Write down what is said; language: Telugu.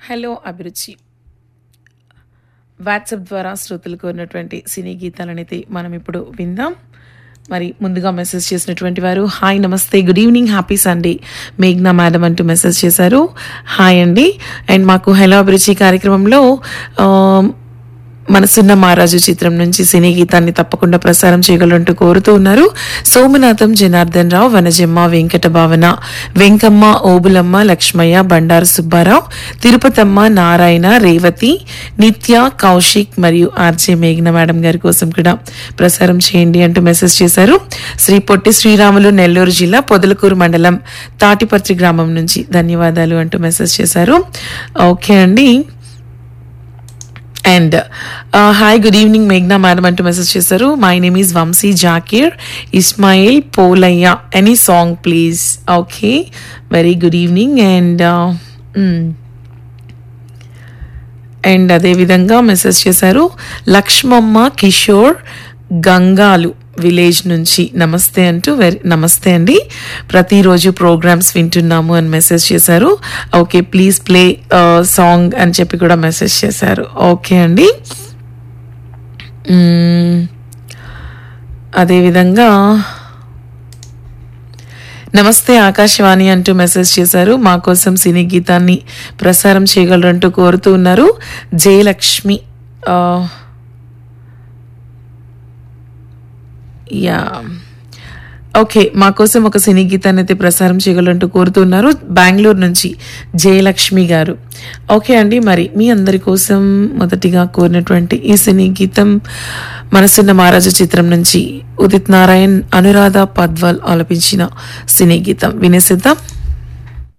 హలో అభిరుచి వాట్సాప్ ద్వారా శ్రోతలు కోరినటువంటి సినీ గీతాలనైతే మనం ఇప్పుడు విందాం. మరి ముందుగా మెసేజ్ చేసినటువంటి వారు హాయ్ నమస్తే good evening happy Sunday మేఘ్నా madam అంటూ మెసేజ్ చేశారు. హాయ్ అండి. అండ్ మాకు హలో అభిరుచి కార్యక్రమంలో మనసున్న మహారాజు చిత్రం నుంచి సినీ గీతాన్ని తప్పకుండా ప్రసారం చేయగలంటూ కోరుతూ ఉన్నారు. సోమనాథం, జనార్దన్ రావు, వనజమ్మ, వెంకట భావన, వెంకమ్మ, ఓబులమ్మ, లక్ష్మయ్య, బండారు సుబ్బారావు, తిరుపతమ్మ, నారాయణ, రేవతి, నిత్య, కౌశిక్ మరియు ఆర్జే మేఘ్న మేడం గారి కోసం కూడా ప్రసారం చేయండి అంటూ మెసేజ్ చేశారు. శ్రీ పొట్టి శ్రీరాములు, నెల్లూరు జిల్లా పొదలకూరు మండలం తాటిపర్తి గ్రామం నుంచి ధన్యవాదాలు అంటూ మెసేజ్ చేశారు. ఓకే అండి. And hi good evening మేఘ్నా madam అంటూ మెసేజ్ చేశారు. My name is Vamsi Zakir Ismail Polayya, any song please. Okay, very good evening. And అదేవిధంగా మెసేజ్ చేశారు లక్ష్మమ్మ కిషోర్ గంగాలు విలేజ్ నుంచి నమస్తే అంటూ నమస్తే అండి, ప్రతిరోజు ప్రోగ్రామ్స్ వింటున్నాము అని మెసేజ్ చేశారు. ఓకే, ప్లీజ్ ప్లే సాంగ్ అని చెప్పి కూడా మెసేజ్ చేశారు. ఓకే అండి. అదేవిధంగా నమస్తే ఆకాశవాణి అంటూ మెసేజ్ చేశారు. మా కోసం సినీ గీతాన్ని ప్రసారం చేయగలరంటూ కోరుతూ ఉన్నారు జయలక్ష్మి. యా ఓకే, మా కోసం ఒక సినీ గీతాన్ని అయితే ప్రసారం చేయగలంటూ కోరుతున్నారు బెంగళూరు నుంచి జయలక్ష్మి గారు. ఓకే అండి, మరి మీ అందరి కోసం మొదటిగా కోరినటువంటి ఈ సినీ గీతం మనసున్న మహారాజు చిత్రం నుంచి ఉదిత్ నారాయణ్, అనురాధ పద్వాల్ ఆలపించిన సినీ గీతం వినేసిద్దాం.